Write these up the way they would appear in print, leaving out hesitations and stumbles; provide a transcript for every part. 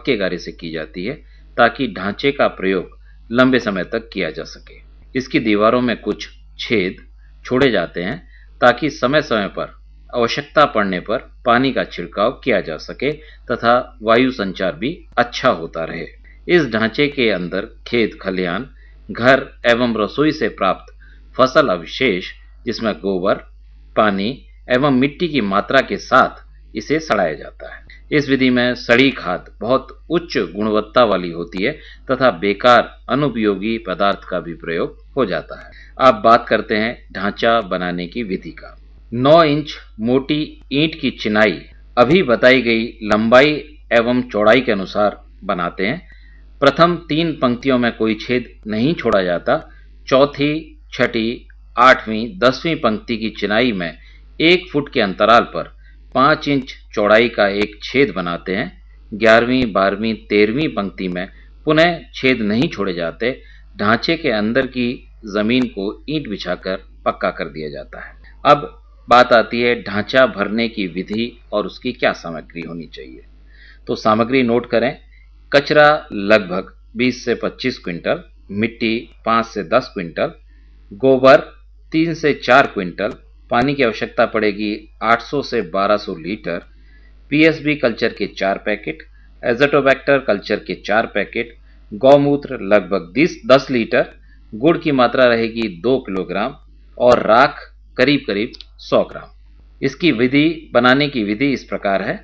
पक्के गारे से की जाती है ताकि ढांचे का प्रयोग लंबे समय तक किया जा सके। इसकी दीवारों में कुछ छेद छोड़े जाते हैं ताकि समय समय पर आवश्यकता पड़ने पर पानी का छिड़काव किया जा सके तथा वायु संचार भी अच्छा होता रहे। इस ढांचे के अंदर खेत खलिहान, घर एवं रसोई से प्राप्त फसल अवशेष जिसमें गोबर, पानी एवं मिट्टी की मात्रा के साथ इसे सड़ाया जाता है। इस विधि में सड़ी खाद बहुत उच्च गुणवत्ता वाली होती है तथा बेकार अनुपयोगी पदार्थ का भी प्रयोग हो जाता है। अब बात करते हैं ढांचा बनाने की विधि का। 9 इंच मोटी ईंट की चिनाई अभी बताई गई लंबाई एवं चौड़ाई के अनुसार बनाते हैं। प्रथम 3 पंक्तियों में कोई छेद नहीं छोड़ा जाता। चौथी, छठी, 8वीं, 10वीं पंक्ति की चिनाई में 1 फुट के अंतराल पर 5 इंच चौड़ाई का एक छेद बनाते हैं। 11वीं, 12वीं, 13वीं पंक्ति में पुनः छेद नहीं छोड़े जाते। ढांचे के अंदर की जमीन को ईंट बिछाकर पक्का कर दिया जाता है। अब बात आती है ढांचा भरने की विधि और उसकी क्या सामग्री होनी चाहिए। तो सामग्री नोट करें। कचरा लगभग 20 से 25 क्विंटल, मिट्टी 5 से 10 क्विंटल, गोबर 3 से 4 क्विंटल, पानी की आवश्यकता पड़ेगी 800 से 1200 लीटर, पीएसबी कल्चर के 4 पैकेट, एज़ोटोबैक्टर कल्चर के 4 पैकेट, गौमूत्र लगभग 10 लीटर, गुड़ की मात्रा रहेगी 2 किलोग्राम और राख करीब करीब 100 ग्राम। इसकी विधि बनाने की विधि इस प्रकार है।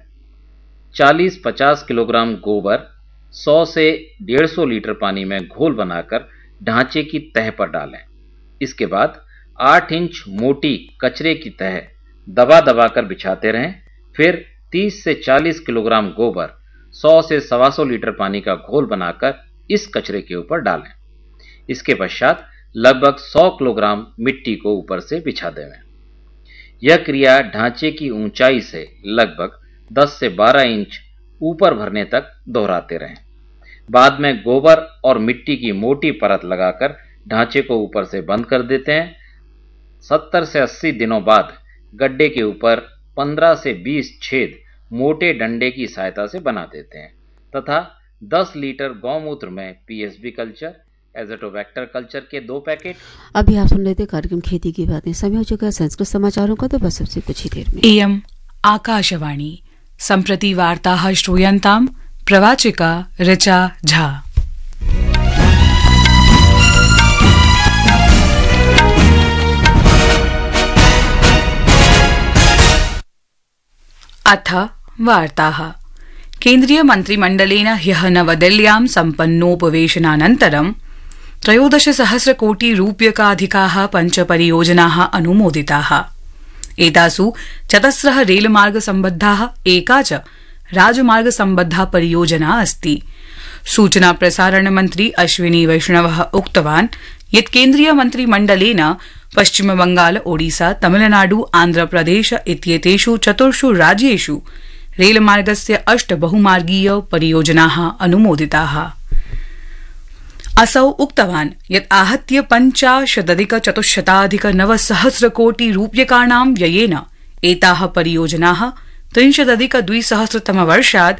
40-50 किलोग्राम गोबर 100 से 150 लीटर पानी में घोल बनाकर ढांचे की तह पर डालें। इसके बाद 8 इंच मोटी कचरे की तह दबा दबा कर बिछाते रहें। फिर 30 से 40 किलोग्राम गोबर 100 से 125 लीटर पानी का घोल बनाकर इस कचरे के ऊपर डालें। इसके पश्चात लगभग 100 किलोग्राम मिट्टी को ऊपर से बिछा दें। यह क्रिया ढांचे की ऊंचाई से लगभग 10 से 12 इंच ऊपर भरने तक दोहराते रहें। बाद में गोबर और मिट्टी की मोटी परत लगाकर ढांचे को ऊपर से बंद कर देते हैं। 70 से 80 दिनों बाद गड्ढे के ऊपर 15 से 20 छेद मोटे डंडे की सहायता से बना देते हैं तथा 10 लीटर गौमूत्र में पीएसबी कल्चर, एज़ोटोबैक्टर कल्चर के 2 पैकेट। अभी आप सुन रहे थे कार्यक्रम खेती की बातें। समय हो चुका है संस्कृत समाचारों का, तो बस सबसे कुछ ही देर में। इयम् आकाशवाणी सम्प्रति वार्ताः श्रूयन्ताम् प्रवाचिका ऋचा झा। अथ वार्ताः। केन्द्रीय मन्त्रिमण्डलेन ह्यः नवदिल्ल्यां सम्पन्नोपवेशनानन्तरं 13,000 कोटि रूप्यकाधिकाः 5 परियोजनाः अनुमोदिताः। एतासु 4 रेलमार्ग सम्बद्धाः, एका च राजमार्ग सम्बद्धा परियोजना अस्ति। सूचना प्रसारण मन्त्री अश्विनी वैष्णवः उक्तवान् यत् केन्द्रीय मन्त्रिमण्डलेन पश्चिम बंगाल, ओडिशा, तमिलनाडु, आन्ध्रप्रदेश इत्येतेषु 4 राज्येषु रेलमार्गस्य 8 बहुमार्गीय परियोजनाः अनुमोदिताः। असौ उक्तवान् यत् आहत्य 50,400,900 कोटि रूप्यकाणां व्ययेन एताः परियोजनाः 30,200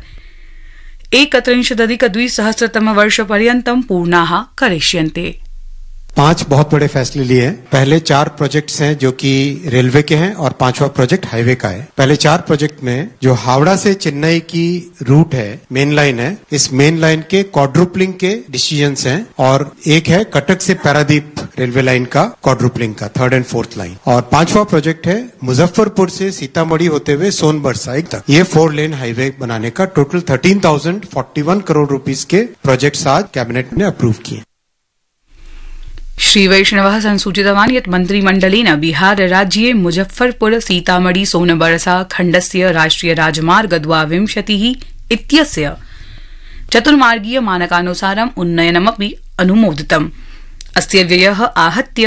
31,200 पर्यन्तं पूर्णाः करिष्यन्ते। 5 बहुत बड़े फैसले लिए हैं। पहले 4 प्रोजेक्ट्स हैं जो कि रेलवे के हैं और 5वां प्रोजेक्ट हाईवे का है। पहले 4 प्रोजेक्ट में जो हावड़ा से चेन्नई की रूट है, मेन लाइन है, इस मेन लाइन के क्वाड्रुपलिंग के डिसीजंस हैं और एक है कटक से पारादीप रेलवे लाइन का क्वाड्रुपलिंग का 3rd and 4th लाइन। और 5वां प्रोजेक्ट है मुजफ्फरपुर से सीतामढ़ी होते हुए सोनभद्र साइड तक ये 4 लेन हाईवे बनाने का। टोटल 13,041 करोड़ रुपीस के प्रोजेक्ट्स आज कैबिनेट ने अप्रूव किए। श्री वैष्णवः संसूचितवान् यत् मन्त्रिमण्डलेन बिहार राज्ये मुजफ्फरपुर सीतामढ़ी सोनबरसा खण्डस्य राष्ट्रिय राजमार्ग 22 इत्यस्य चतुर्मार्गीय मानकानुसारम् उन्नयनमपि अनुमोदितम्। अस्य व्ययः आहत्य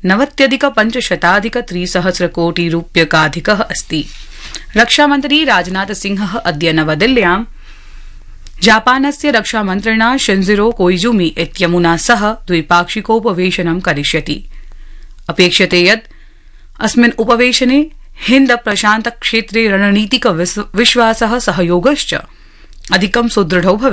90,500,300 कोटि रूप्यकाधिकः अस्ति। रक्षामन्त्री राजनाथ सिंहः अद्य नवदिल्ल्यां जापानस्य रक्षामन्त्रिणा शिंजिरो कोइजुमी इत्यमुना सह द्विपाक्षिकोपवेशनं करिष्यति। अपेक्षते यत् अस्मिन् उपवेशने हिन्द प्रशान्त क्षेत्रे रणनीतिक विश्वासः सहयोगश्च अधिकं सुदृढो भवेत्।